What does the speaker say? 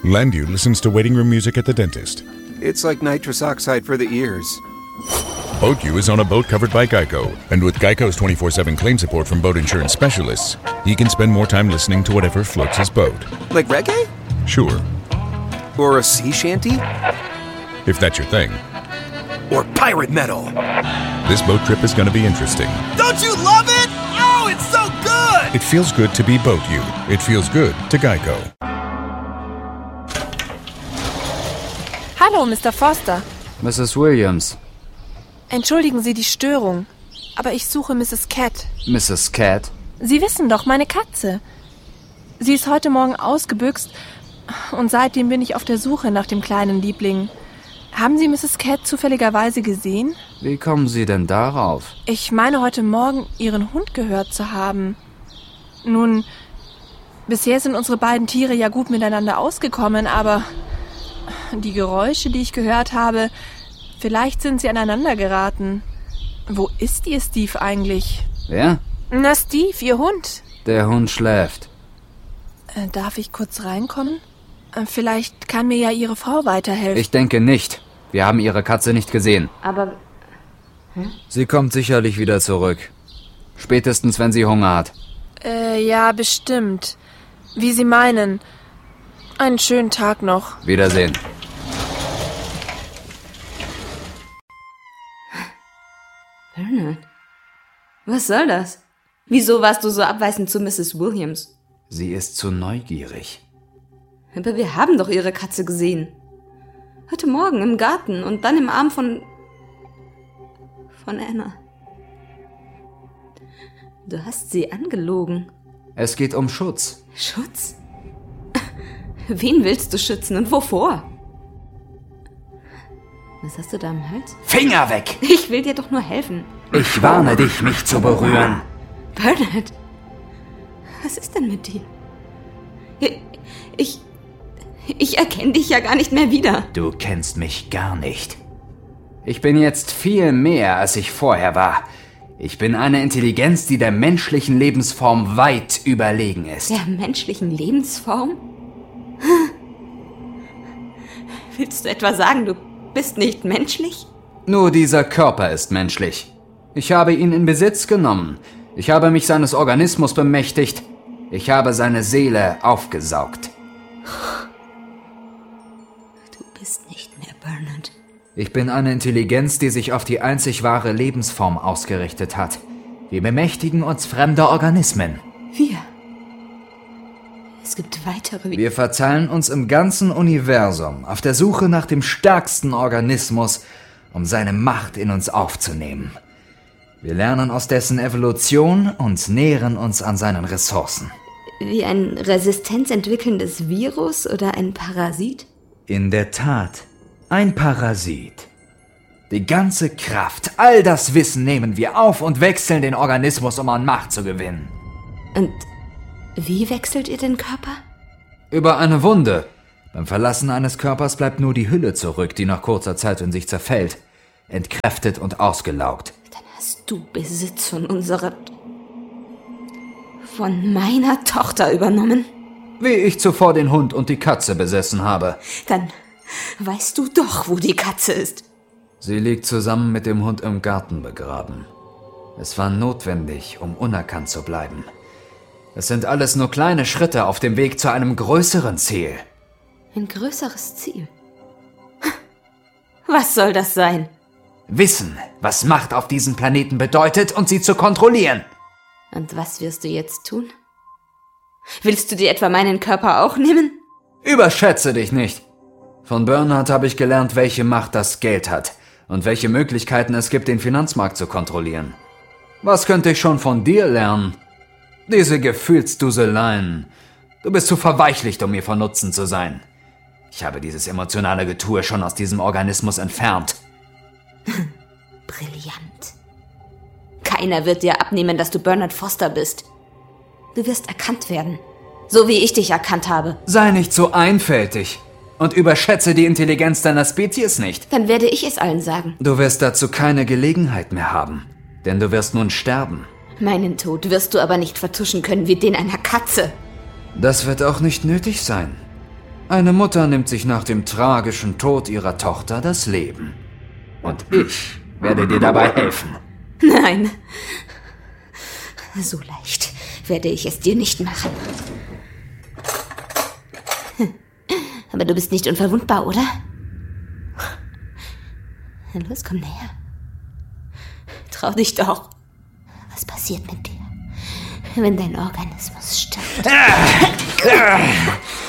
Landu listens to waiting room music at the dentist. It's like nitrous oxide for the ears. BoatU is on a boat covered by Geico. And with Geico's 24/7 claim support from boat insurance specialists, he can spend more time listening to whatever floats his boat. Like reggae? Sure, Or a sea shanty? if that's your thing. Or pirate metal? This boat trip is going to be interesting. Don't you love it? Oh, it's so good! It feels good to be BoatU. It feels good to Geico. Hallo, Mr. Foster. Mrs. Williams. Entschuldigen Sie die Störung, aber ich suche Mrs. Cat. Mrs. Cat? Sie wissen doch, meine Katze. Sie ist heute Morgen ausgebüxt und seitdem bin ich auf der Suche nach dem kleinen Liebling. Haben Sie Mrs. Cat zufälligerweise gesehen? Wie kommen Sie denn darauf? Ich meine, heute Morgen Ihren Hund gehört zu haben. Nun, bisher sind unsere beiden Tiere ja gut miteinander ausgekommen, aber die Geräusche, die ich gehört habe, vielleicht sind sie aneinander geraten. Wo ist Ihr Steve eigentlich? Wer? Na, Steve, Ihr Hund. Der Hund schläft. Darf ich kurz reinkommen? Vielleicht kann mir ja Ihre Frau weiterhelfen. Ich denke nicht. Wir haben Ihre Katze nicht gesehen. Aber Sie kommt sicherlich wieder zurück. Spätestens, wenn sie Hunger hat. ja, bestimmt. Wie Sie meinen. Einen schönen Tag noch. Wiedersehen. Bernard, was soll das? Wieso warst du so abweisend zu Mrs. Williams? Sie ist zu neugierig. Aber wir haben doch ihre Katze gesehen. Heute Morgen im Garten und dann im Arm von Anna. Du hast sie angelogen. Es geht um Schutz. Schutz? Wen willst du schützen und wovor? Was hast du da am Hals? Finger weg! Ich will dir doch nur helfen. Ich warne dich, mich zu berühren. Bernard, was ist denn mit dir? Ich erkenne dich ja gar nicht mehr wieder. Du kennst mich gar nicht. Ich bin jetzt viel mehr, als ich vorher war. Ich bin eine Intelligenz, die der menschlichen Lebensform weit überlegen ist. Der menschlichen Lebensform? Willst du etwa sagen, du bist nicht menschlich? Nur dieser Körper ist menschlich. Ich habe ihn in Besitz genommen. Ich habe mich seines Organismus bemächtigt. Ich habe seine Seele aufgesaugt. Du bist nicht mehr Bernard. Ich bin eine Intelligenz, die sich auf die einzig wahre Lebensform ausgerichtet hat. Wir bemächtigen uns fremder Organismen. Wir? Es gibt weitere... Wir verteilen uns im ganzen Universum auf der Suche nach dem stärksten Organismus, um seine Macht in uns aufzunehmen. Wir lernen aus dessen Evolution und nähren uns an seinen Ressourcen. Wie ein resistenzentwickelndes Virus oder ein Parasit? In der Tat, ein Parasit. Die ganze Kraft, all das Wissen nehmen wir auf und wechseln den Organismus, um an Macht zu gewinnen. Und wie wechselt ihr den Körper? Über eine Wunde. Beim Verlassen eines Körpers bleibt nur die Hülle zurück, die nach kurzer Zeit in sich zerfällt, entkräftet und ausgelaugt. Dann hast du Besitz von meiner Tochter übernommen. Wie ich zuvor den Hund und die Katze besessen habe. Dann weißt du doch, wo die Katze ist. Sie liegt zusammen mit dem Hund im Garten begraben. Es war notwendig, um unerkannt zu bleiben. Es sind alles nur kleine Schritte auf dem Weg zu einem größeren Ziel. Ein größeres Ziel? Was soll das sein? Wissen, was Macht auf diesem Planeten bedeutet und sie zu kontrollieren. Und was wirst du jetzt tun? Willst du dir etwa meinen Körper auch nehmen? Überschätze dich nicht. Von Bernard habe ich gelernt, welche Macht das Geld hat und welche Möglichkeiten es gibt, den Finanzmarkt zu kontrollieren. Was könnte ich schon von dir lernen? Diese Gefühlsduseleien. Du bist zu verweichlicht, um mir von Nutzen zu sein. Ich habe dieses emotionale Getue schon aus diesem Organismus entfernt. Brillant. Keiner wird dir abnehmen, dass du Bernard Foster bist. Du wirst erkannt werden. So wie ich dich erkannt habe. Sei nicht so einfältig und überschätze die Intelligenz deiner Spezies nicht. Dann werde ich es allen sagen. Du wirst dazu keine Gelegenheit mehr haben, denn du wirst nun sterben. Meinen Tod wirst du aber nicht vertuschen können wie den einer Katze. Das wird auch nicht nötig sein. Eine Mutter nimmt sich nach dem tragischen Tod ihrer Tochter das Leben. Und ich werde dir dabei helfen. Nein. So leicht werde ich es dir nicht machen. Aber du bist nicht unverwundbar, oder? Los, komm näher. Trau dich doch. Was passiert mit dir, wenn dein Organismus stirbt?